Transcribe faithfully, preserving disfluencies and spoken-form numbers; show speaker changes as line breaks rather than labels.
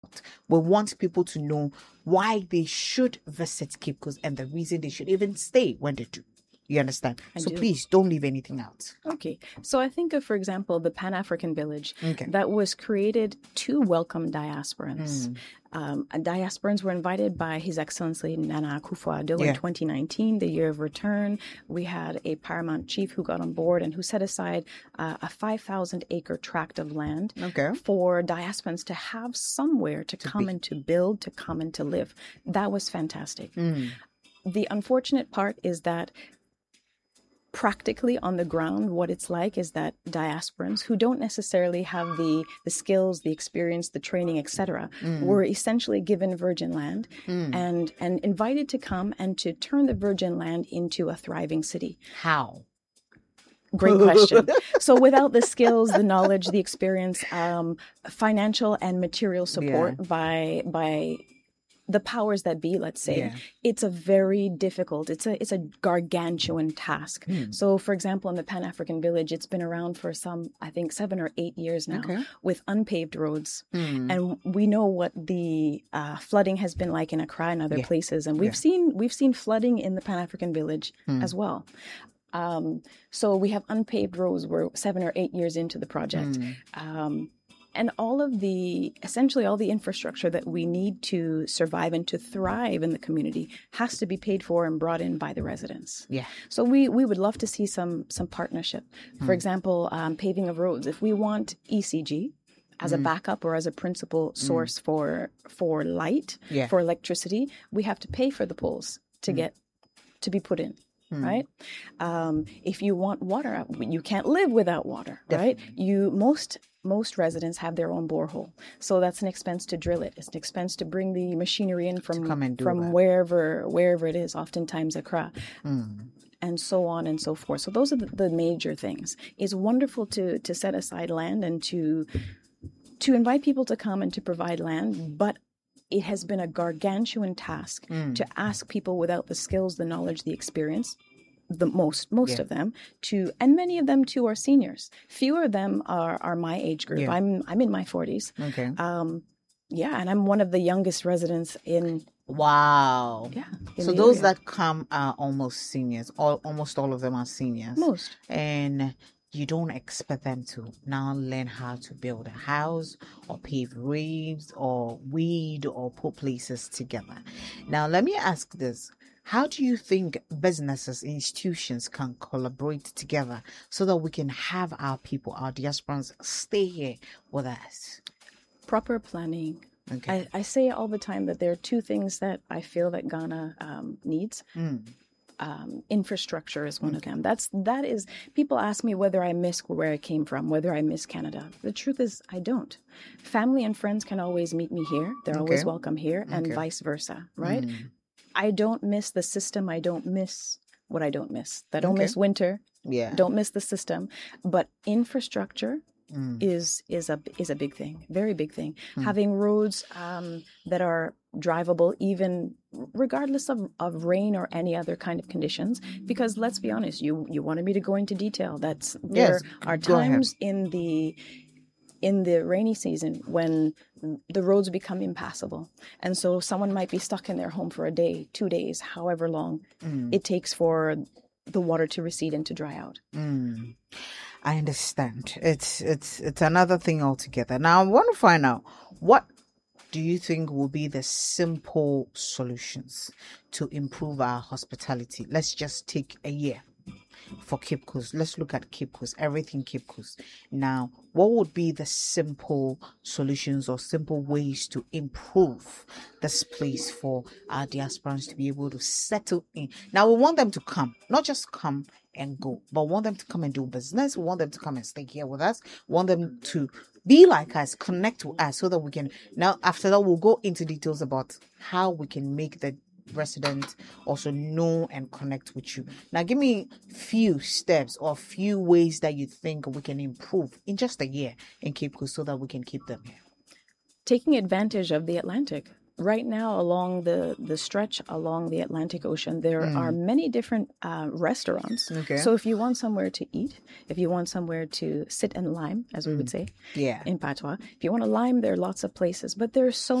We want people to know why they should visit Cape Coast and the reason they should even stay when they do. You understand?
I
so
do.
Please don't leave anything out.
Okay. So I think of, for example, the Pan-African Village
Okay.
that was created to welcome diasporans.
Mm.
Um, and diasporans were invited by His Excellency Nana Akufo-Addo
Yeah.
in twenty nineteen, the year of return. We had a paramount chief who got on board and who set aside uh, a five thousand acre tract of land
Okay.
for diasporans to have somewhere to, come
be.
and to build, to come and to live. That was fantastic.
Mm.
The unfortunate part is that practically on the ground, what it's like is that diasporans who don't necessarily have the the skills, the experience, the training, et cetera,
Mm.
were essentially given virgin land
Mm.
and and invited to come and to turn the virgin land into a thriving city.
How?
Great question. So without the skills, the knowledge, the experience, um, financial and material support
Yeah.
by by the powers that be, let's say,
Yeah.
it's a very difficult, it's a it's a gargantuan task.
Hmm.
So, for example, in the Pan-African Village, it's been around for some, I think, seven or eight years now,
Okay.
with unpaved roads.
Mm.
And we know what the uh, flooding has been like in Accra and other
Yeah.
places, and we've
Yeah.
seen we've seen flooding in the Pan-African Village
Hmm.
as well. Um, so we have unpaved roads. We're seven or eight years into the project.
Mm.
Um, and all of the, essentially all the infrastructure that we need to survive and to thrive in the community has to be paid for and brought in by the residents.
Yeah.
So we, we would love to see some some partnership. For example, um, paving of roads. If we want E C G as a backup or as a principal source for for light,
Yeah.
for electricity, we have to pay for the poles to get to be put in. Right. Um, if you want water, you can't live without water. Right. You most most residents have their own borehole, so that's an expense to drill it. It's an expense to bring the machinery in from
come and do
from
that.
wherever wherever it is. Oftentimes Accra.
Mm.
And so on and so forth. So those are the, the major things. It's wonderful to to set aside land and to to invite people to come and to provide land, but it has been a gargantuan task
Mm.
to ask people without the skills, the knowledge, the experience, the most most
Yeah.
of them to, and many of them too are seniors. Fewer of them are are my age group.
Yeah.
I'm I'm in my forties.
Okay.
Um, yeah, and I'm one of the youngest residents in
Wow.
yeah. in
So
the
those
area.
that come are almost seniors. All almost all of them are seniors.
Most.
And you don't expect them to now learn how to build a house or pave roads or weed or put places together. Now, let me ask this. How do you think businesses, institutions can collaborate together so that we can have our people, our diasporans, stay here with us?
Proper planning.
Okay.
I, I say all the time that there are two things that I feel that Ghana um, needs.
Mm.
Um, infrastructure is one of them. That's that is. People ask me whether I miss where I came from, whether I miss Canada. The truth is, I don't. Family and friends can always meet me here. They're always
Okay.
welcome here, and
Okay.
vice versa. Right?
Mm.
I don't miss the system. I don't miss what I don't miss. I don't
Okay.
miss winter.
Yeah.
Don't miss the system. But infrastructure
Mm.
is is a is a big thing, very big thing. Having roads um, that are drivable, even regardless of, of rain or any other kind of conditions. Because let's be honest, you you wanted me to go into detail. That's there
Yes,
are
go ahead.
times in the in the rainy season when the roads become impassable, and so someone might be stuck in their home for a day, two days, however long
Mm.
it takes for the water to recede and to dry out.
Mm. I understand. It's it's it's another thing altogether. Now I want to find out, what do you think will be the simple solutions to improve our hospitality? Let's just take a year for Cape Coast. Let's look at Cape Coast, everything Cape Coast. Now, what would be the simple solutions or simple ways to improve this place for our diasporans to be able to settle in? Now, we want them to come, not just come and go, but want them to come and do business. We want them to come and stay here with us. We want them to be like us, connect with us, so that we can, now after that, we'll go into details about how we can make the resident also know and connect with you. Now, give me few steps or few ways that you think we can improve in just a year in Cape Coast so that we can keep them here.
Taking advantage of the Atlantic. right now along the, the stretch along the Atlantic Ocean, there
Mm.
are many different uh, restaurants.
Okay.
So if you want somewhere to eat, if you want somewhere to sit and lime, as we would say
Yeah.
in patois, if you want to lime, there are lots of places. But there are so